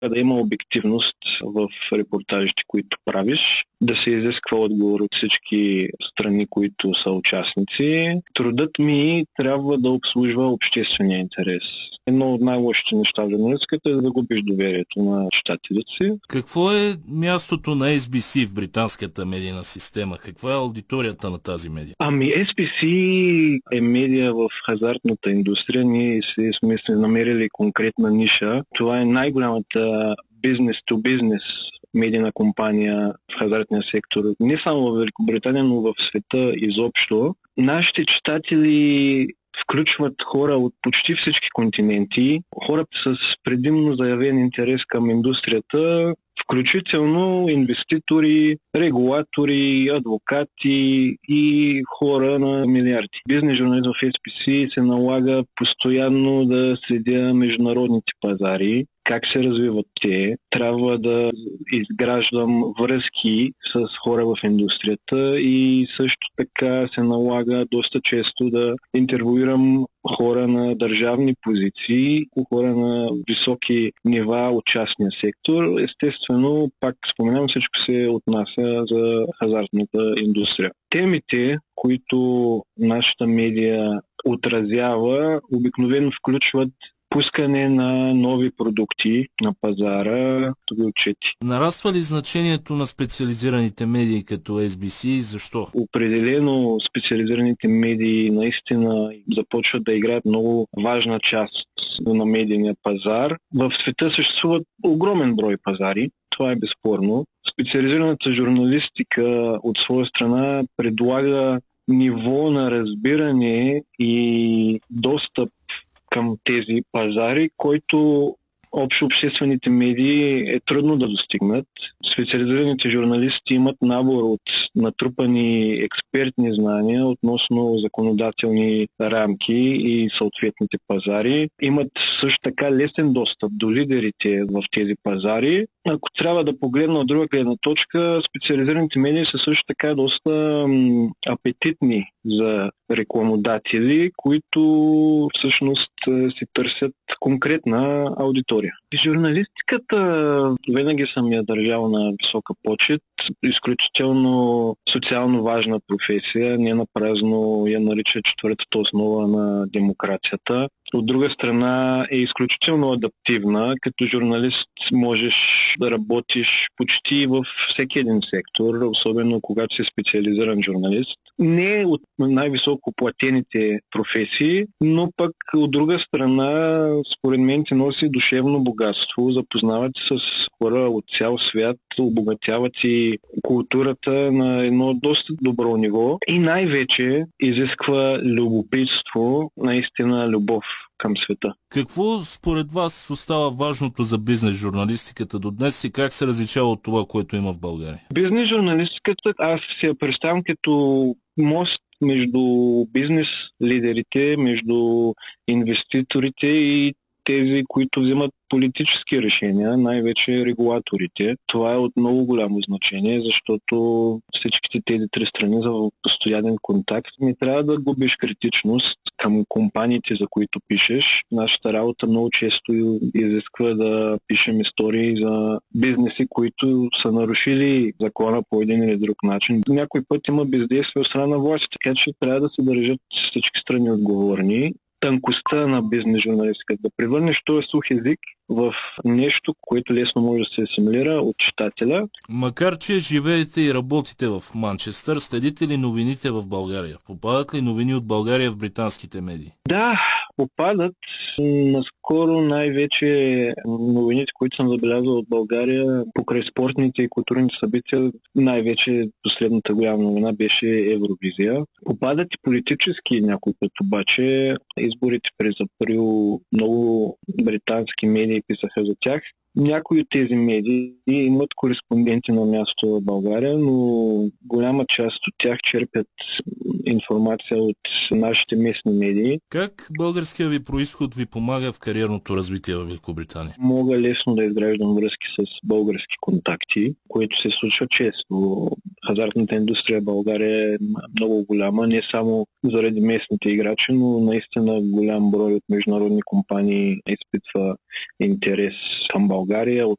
да има обективност в репортажите, които правиш, да се изисква отговор от всички страни, които са участници. Трудът ми трябва да обслужва обществения интерес. Едно от най-лошите неща в журналистиката е да губиш доверието на читателите си. Какво е мястото на SBC в британската медийна система? Каква е аудиторията на тази медия? SBC е медия в хазартната индустрия. Ние сме се намерили конкретна ниша. Това е най-голямата бизнес-то-бизнес медийна компания в хазартния сектор. Не само в Великобритания, но в света изобщо. Нашите читатели включват хора от почти всички континенти, хора с предимно заявен интерес към индустрията, включително инвеститори, регулатори, адвокати и хора на милиарди. Бизнес журнализъм в SBC се налага постоянно да следя международните пазари, как се развиват те. Трябва да изграждам връзки с хора в индустрията и също така се налага доста често да интервюирам хора на държавни позиции, хора на високи нива от частния сектор. Естествено, пак споменавам, всичко се отнася за хазартната индустрия. Темите, които нашата медия отразява, обикновено включват пускане на нови продукти на пазара, отчети. Нараства ли значението на специализираните медии като SBC и защо? Определено специализираните медии наистина започват да играят много важна част на медийния пазар. В света съществуват огромен брой пазари, това е безспорно. Специализираната журналистика от своя страна предлага ниво на разбиране и достъп към тези пазари, който общо обществените медии е трудно да достигнат. Специализираните журналисти имат набор от натрупани експертни знания относно законодателни рамки и съответните пазари. Имат също така лесен достъп до лидерите в тези пазари. Ако трябва да погледна от друга гледна точка, специализираните медии са също така доста апетитни за рекламодатели, които всъщност си търсят конкретна аудитория. Журналистиката винаги съм я държал на висока почет. Изключително социално важна професия. Не напразно я нарича четвъртата основа на демокрацията. От друга страна е изключително адаптивна. Като журналист можеш да работиш почти във всеки един сектор, особено когато си специализиран журналист. Не от най-високо платените професии, но пък от друга страна според мен ти носи душевно богатство, запознават с хора от цял свят, обогатяват и културата на едно доста добро ниво и най-вече изисква любопитство, наистина любов към света. Какво според вас остава важното за бизнес журналистиката до днес и как се различава от това, което има в България? Бизнес журналистиката аз си я представям като мост между бизнес лидерите, между инвеститорите и тези, които взимат политически решения, най-вече регулаторите. Това е от много голямо значение, защото всичките тези три страни за постоянен контакт не трябва да губиш критичност към компаниите, за които пишеш. Нашата работа много често изисква да пишем истории за бизнеси, които са нарушили закона по един или друг начин. Някой път има бездействие от страна на властите, така че трябва да се държат всички страни отговорни. Тънкостта на бизнес журналистиката. Да превърнеш този сух език в нещо, което лесно може да се асимилира от читателя. Макар че живеете и работите в Манчестър, следите ли новините в България? Попадат ли новини от България в британските медии? Да, попадат. Наскоро най-вече новините, които съм забелязал от България, покрай спортните и културните събития, най-вече последната голяма новина беше Евровизия. Попадат и политически някой път, обаче изборите през април много британски медии писаха за тях. Някои от тези медии имат кореспонденти на място в България, но голяма част от тях черпят информация от нашите местни медии. Как българския ви происход ви помага в кариерното развитие в Великобритания? Мога лесно да изграждам връзки с български контакти, което се случва често. Хазартната индустрия в България е много голяма, не само заради местните играчи, но наистина голям брой от международни компании изпитва интерес към България от